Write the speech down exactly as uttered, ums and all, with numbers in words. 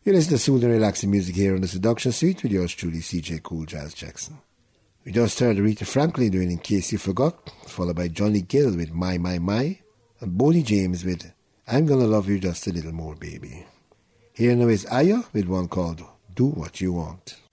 You listen to soothing, relaxing music here on the Seduction Suite with yours truly, C J Cool Jazz Jackson. We just heard Aretha Franklin doing In Case You Forgot, followed by Johnny Gill with My, My, My, and Boney James with I'm Gonna Love You Just a Little More, Baby. Here now is Aya with one called Do What You Want.